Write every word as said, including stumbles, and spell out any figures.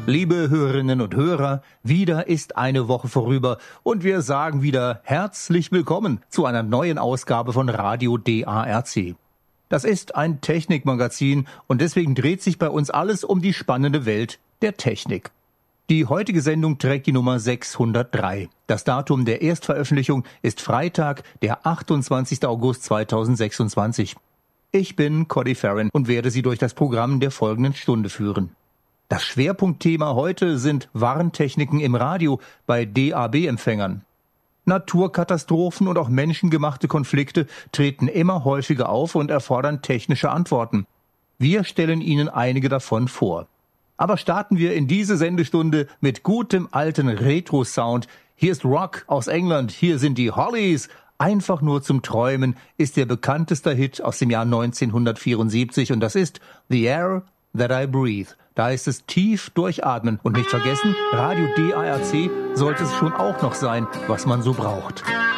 Liebe Hörerinnen und Hörer, wieder ist eine Woche vorüber und wir sagen wieder herzlich willkommen zu einer neuen Ausgabe von Radio D A R C. Das ist ein Technikmagazin und deswegen dreht sich bei uns alles um die spannende Welt der Technik. Die heutige Sendung trägt die Nummer sechshundertdrei. Das Datum der Erstveröffentlichung ist Freitag, der achtundzwanzigster August zweitausendsechsundzwanzig. Ich bin Cody Farron und werde Sie durch das Programm der folgenden Stunde führen. Das Schwerpunktthema heute sind Warntechniken im Radio bei D A B-Empfängern. Naturkatastrophen und auch menschengemachte Konflikte treten immer häufiger auf und erfordern technische Antworten. Wir stellen Ihnen einige davon vor. Aber starten wir in diese Sendestunde mit gutem alten Retro-Sound. Hier ist Rock aus England, hier sind die Hollies. Einfach nur zum Träumen ist der bekannteste Hit aus dem Jahr neunzehnhundertvierundsiebzig und das ist The Air That I Breathe. Da ist es tief durchatmen und nicht vergessen, Radio D A R C sollte es schon auch noch sein, was man so braucht.